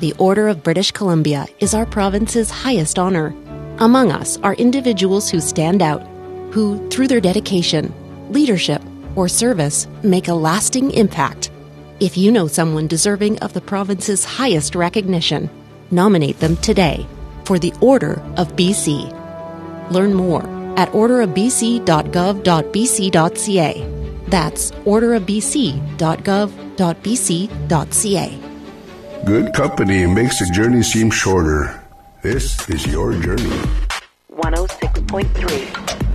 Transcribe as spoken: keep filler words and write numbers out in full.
The Order of British Columbia is our province's highest honor. Among us are individuals who stand out, who, through their dedication, leadership, or service, make a lasting impact. If you know someone deserving of the province's highest recognition, nominate them today for the Order of B C. Learn more at order of b c dot gov dot b c dot c a. That's order of b c dot gov dot b c dot c a. Good company makes the journey seem shorter. This is your journey. one oh six point three